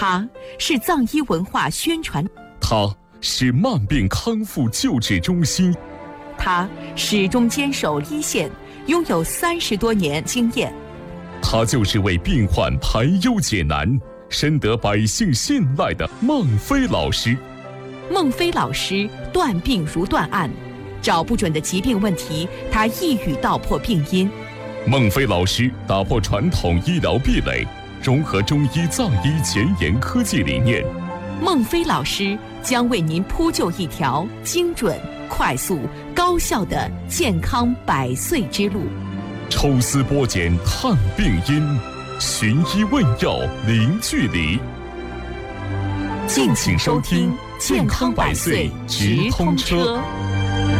他是藏医文化宣传， 他是慢病康复救治中心， 他始终坚守一线，拥有30多年经验。 他就是为病患排忧解难，深得百姓信赖的孟非老师。 孟非老师断病如断案，找不准的疾病问题，他一语道破病因。 孟非老师打破传统医疗壁垒，融合中医藏医前沿科技理念。 孟非老师将为您铺就一条精准、快速、高效的健康100岁之路。 抽丝剥茧探病因，寻医问药零距离。 敬请收听健康100岁直通车。